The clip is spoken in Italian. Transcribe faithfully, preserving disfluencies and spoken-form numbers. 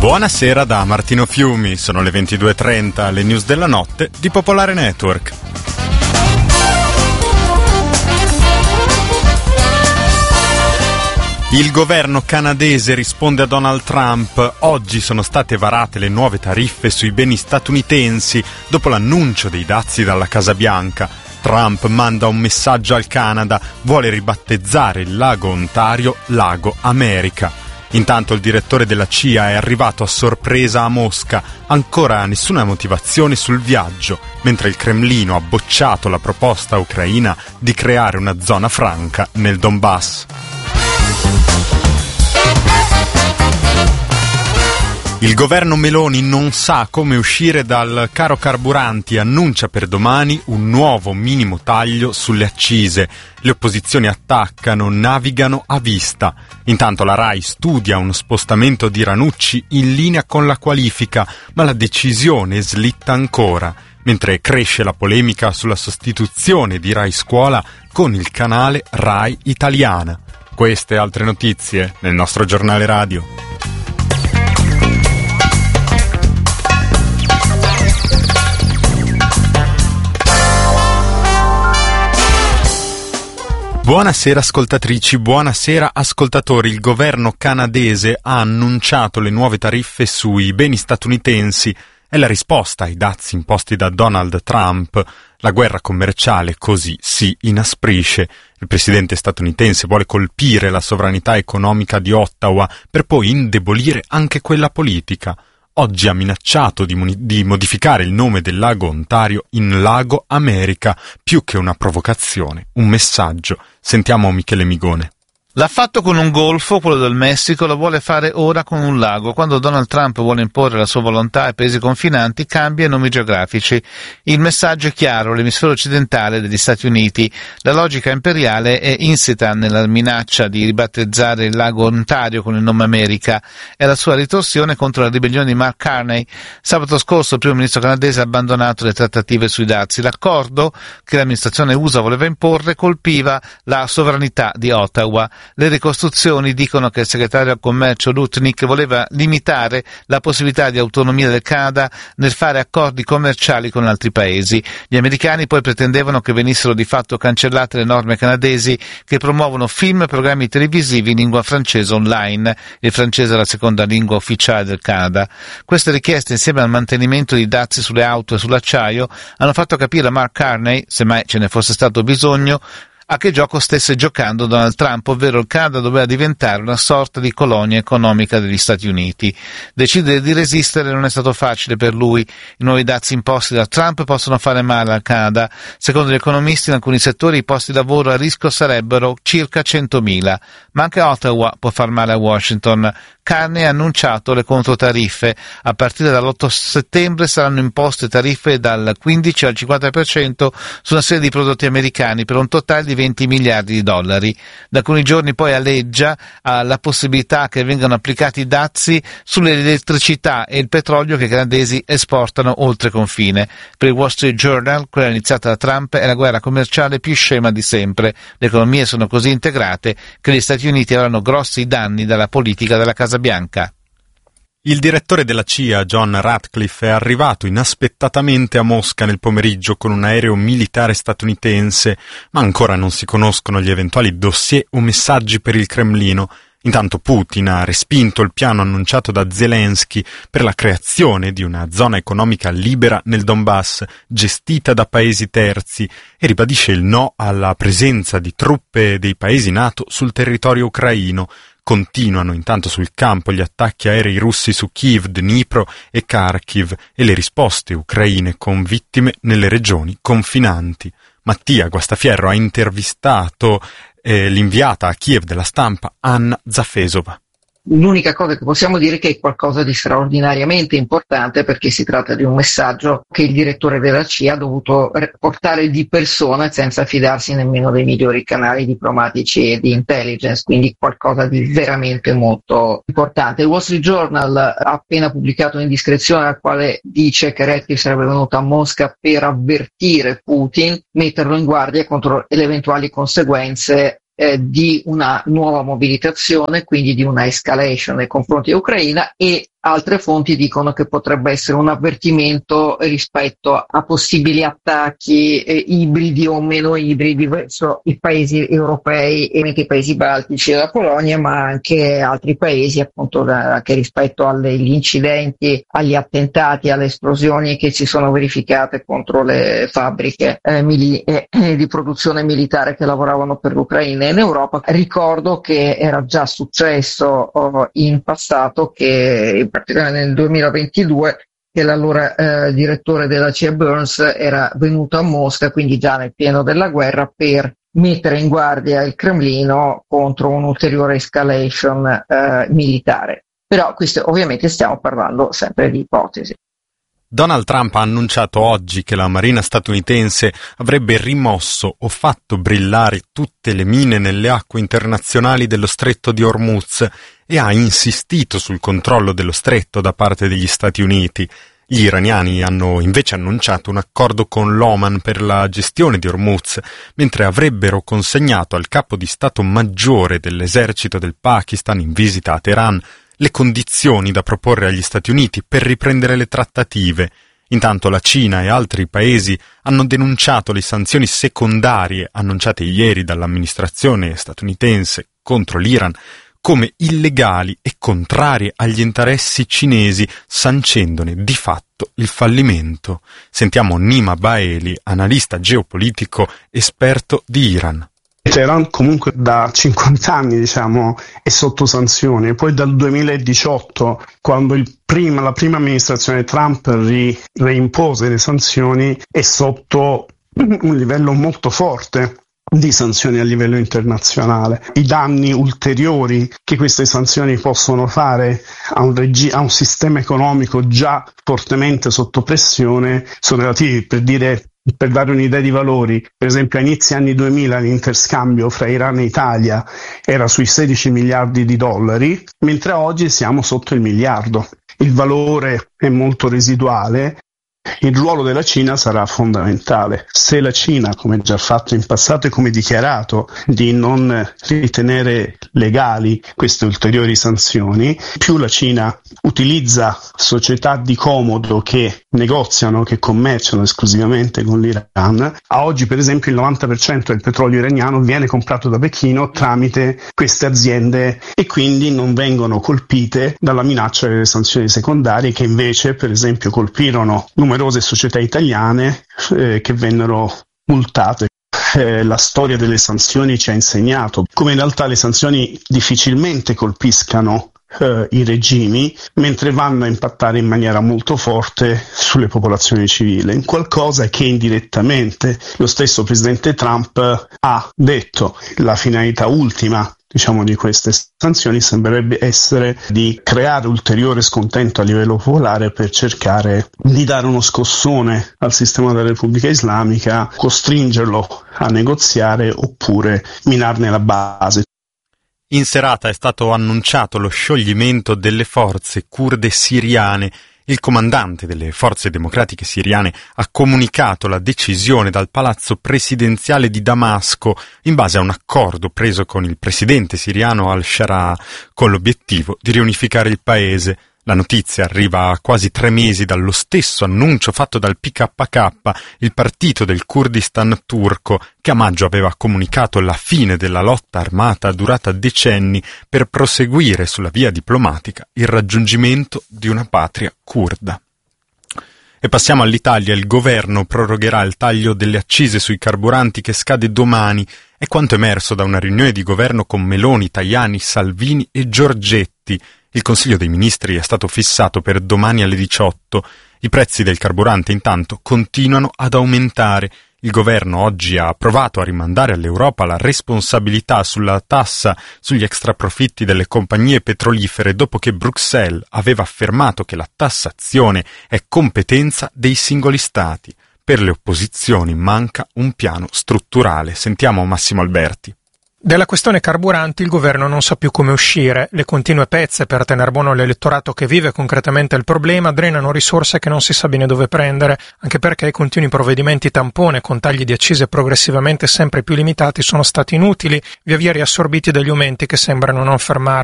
Buonasera da Martino Fiumi, sono le ventidue e trenta, le news della notte di Popolare Network. Il governo canadese risponde a Donald Trump. Oggi sono state varate le nuove tariffe sui beni statunitensi dopo l'annuncio dei dazi dalla Casa Bianca. Trump manda un messaggio al Canada, vuole ribattezzare il lago Ontario Lago America. Intanto il direttore della C I A è arrivato a sorpresa a Mosca, ancora nessuna motivazione sul viaggio, mentre il Cremlino ha bocciato la proposta ucraina di creare una zona franca nel Donbass. Il governo Meloni non sa come uscire dal caro carburanti, annuncia per domani un nuovo minimo taglio sulle accise. Le opposizioni attaccano, navigano a vista. Intanto la RAI studia uno spostamento di Ranucci in linea con la qualifica, ma la decisione slitta ancora, mentre cresce la polemica sulla sostituzione di RAI Scuola con il canale RAI Italiana. Queste e altre notizie nel nostro giornale radio. Buonasera ascoltatrici, buonasera ascoltatori. Il governo canadese ha annunciato le nuove tariffe sui beni statunitensi. È la risposta ai dazi imposti da Donald Trump. La guerra commerciale così si inasprisce. Il presidente statunitense vuole colpire la sovranità economica di Ottawa per poi indebolire anche quella politica. Oggi ha minacciato di, muni- di modificare il nome del lago Ontario in Lago America, più che una provocazione, un messaggio. Sentiamo Michele Migone. L'ha fatto con un golfo, quello del Messico, lo vuole fare ora con un lago. Quando Donald Trump vuole imporre la sua volontà ai paesi confinanti, cambia i nomi geografici. Il messaggio è chiaro, l'emisfero occidentale degli Stati Uniti. La logica imperiale è insita nella minaccia di ribattezzare il lago Ontario con il nome America. È la sua ritorsione contro la ribellione di Mark Carney. Sabato scorso il primo ministro canadese ha abbandonato le trattative sui dazi. L'accordo che l'amministrazione U S A voleva imporre colpiva la sovranità di Ottawa. Le ricostruzioni dicono che il segretario al commercio Lutnick voleva limitare la possibilità di autonomia del Canada nel fare accordi commerciali con altri paesi. Gli americani poi pretendevano che venissero di fatto cancellate le norme canadesi che promuovono film e programmi televisivi in lingua francese online. Il francese è la seconda lingua ufficiale del Canada. Queste richieste, insieme al mantenimento di dazi sulle auto e sull'acciaio, hanno fatto capire a Mark Carney, se mai ce ne fosse stato bisogno, a che gioco stesse giocando Donald Trump, ovvero il Canada doveva diventare una sorta di colonia economica degli Stati Uniti. Decidere di resistere non è stato facile per lui. I nuovi dazi imposti da Trump possono fare male al Canada. Secondo gli economisti, in alcuni settori i posti di lavoro a rischio sarebbero circa centomila. Ma anche Ottawa può far male a Washington. Carney ha annunciato le controtariffe. A partire dall'otto settembre saranno imposte tariffe dal quindici al cinquanta per cento su una serie di prodotti americani per un totale di venti miliardi di dollari. Da alcuni giorni poi alleggia la possibilità che vengano applicati dazi sull'elettricità e il petrolio che i canadesi esportano oltre confine. Per il Wall Street Journal, quella iniziata da Trump è la guerra commerciale più scema di sempre. Le economie sono così integrate che gli Stati Uniti avranno grossi danni dalla politica della Casa Bianca. Il direttore della C I A, John Ratcliffe, è arrivato inaspettatamente a Mosca nel pomeriggio con un aereo militare statunitense, ma ancora non si conoscono gli eventuali dossier o messaggi per il Cremlino. Intanto Putin ha respinto il piano annunciato da Zelensky per la creazione di una zona economica libera nel Donbass, gestita da paesi terzi, e ribadisce il no alla presenza di truppe dei paesi NATO sul territorio ucraino. Continuano intanto sul campo gli attacchi aerei russi su Kiev, Dnipro e Kharkiv e le risposte ucraine con vittime nelle regioni confinanti. Mattia Guastafierro ha intervistato eh, l'inviata a Kiev della Stampa Anna Zafesova. L'unica cosa che possiamo dire è che è qualcosa di straordinariamente importante, perché si tratta di un messaggio che il direttore della C I A ha dovuto portare di persona senza fidarsi nemmeno dei migliori canali diplomatici e di intelligence, quindi qualcosa di veramente molto importante. Il Wall Street Journal ha appena pubblicato un'indiscrezione al quale dice che Ratcliffe sarebbe venuto a Mosca per avvertire Putin, metterlo in guardia contro le eventuali conseguenze Eh, di una nuova mobilitazione, quindi di una escalation nei confronti dell'Ucraina, e Altre fonti dicono che potrebbe essere un avvertimento rispetto a possibili attacchi eh, ibridi o meno ibridi verso i paesi europei e anche i paesi baltici e la Polonia, ma anche altri paesi, appunto da, anche rispetto agli incidenti, agli attentati, alle esplosioni che ci sono verificate contro le fabbriche eh, mili- eh, di produzione militare che lavoravano per l'Ucraina in Europa. Ricordo che era già successo oh, in passato che praticamente nel duemilaventidue che l'allora eh, direttore della C I A Burns era venuto a Mosca, quindi già nel pieno della guerra, per mettere in guardia il Cremlino contro un'ulteriore escalation eh, militare. Però questo ovviamente stiamo parlando sempre di ipotesi. Donald Trump ha annunciato oggi che la Marina statunitense avrebbe rimosso o fatto brillare tutte le mine nelle acque internazionali dello Stretto di Hormuz e ha insistito sul controllo dello stretto da parte degli Stati Uniti. Gli iraniani hanno invece annunciato un accordo con l'Oman per la gestione di Hormuz, mentre avrebbero consegnato al capo di Stato maggiore dell'esercito del Pakistan in visita a Teheran le condizioni da proporre agli Stati Uniti per riprendere le trattative. Intanto la Cina e altri paesi hanno denunciato le sanzioni secondarie annunciate ieri dall'amministrazione statunitense contro l'Iran come illegali e contrarie agli interessi cinesi, sancendone di fatto il fallimento. Sentiamo Nima Baeli, analista geopolitico esperto di Iran. Teheran comunque da cinquanta anni, diciamo, è sotto sanzioni, e poi dal duemiladiciotto, quando il prima, la prima amministrazione Trump ri, reimpose le sanzioni, è sotto un livello molto forte di sanzioni a livello internazionale. I danni ulteriori che queste sanzioni possono fare a un, regi- a un sistema economico già fortemente sotto pressione sono relativi. Per dire Per dare un'idea di valori, per esempio a inizi anni duemila l'interscambio fra Iran e Italia era sui sedici miliardi di dollari, mentre oggi siamo sotto il miliardo. Il valore è molto residuale. Il ruolo della Cina sarà fondamentale. Se la Cina, come già fatto in passato e come dichiarato, di non ritenere legali queste ulteriori sanzioni, più la Cina utilizza società di comodo che negoziano, che commerciano esclusivamente con l'Iran. A oggi, per esempio, il novanta per cento del petrolio iraniano viene comprato da Pechino tramite queste aziende e quindi non vengono colpite dalla minaccia delle sanzioni secondarie, che invece, per esempio, colpirono numerose società italiane eh, che vennero multate. Eh, la storia delle sanzioni ci ha insegnato come in realtà le sanzioni difficilmente colpiscano eh, i regimi, mentre vanno a impattare in maniera molto forte sulle popolazioni civili, in qualcosa che indirettamente lo stesso presidente Trump ha detto. La finalità ultima, diciamo, di queste sanzioni sembrerebbe essere di creare ulteriore scontento a livello popolare per cercare di dare uno scossone al sistema della Repubblica Islamica, costringerlo a negoziare oppure minarne la base. In serata è stato annunciato lo scioglimento delle forze curde siriane. Il comandante delle forze democratiche siriane ha comunicato la decisione dal palazzo presidenziale di Damasco in base a un accordo preso con il presidente siriano al-Shara con l'obiettivo di riunificare il paese. La notizia arriva a quasi tre mesi dallo stesso annuncio fatto dal P K K, il partito del Kurdistan turco, che a maggio aveva comunicato la fine della lotta armata durata decenni per proseguire sulla via diplomatica il raggiungimento di una patria curda. E passiamo all'Italia. Il governo prorogherà il taglio delle accise sui carburanti che scade domani. È quanto emerso da una riunione di governo con Meloni, Tajani, Salvini e Giorgetti. Il Consiglio dei Ministri è stato fissato per domani alle diciotto. I prezzi del carburante intanto continuano ad aumentare. Il governo oggi ha provato a rimandare all'Europa la responsabilità sulla tassa sugli extraprofitti delle compagnie petrolifere dopo che Bruxelles aveva affermato che la tassazione è competenza dei singoli Stati. Per le opposizioni manca un piano strutturale. Sentiamo Massimo Alberti. Della questione carburanti il governo non sa più come uscire. Le continue pezze per tener buono l'elettorato che vive concretamente il problema drenano risorse che non si sa bene dove prendere, anche perché i continui provvedimenti tampone con tagli di accise progressivamente sempre più limitati sono stati inutili, via via riassorbiti dagli aumenti che sembrano non fermarsi.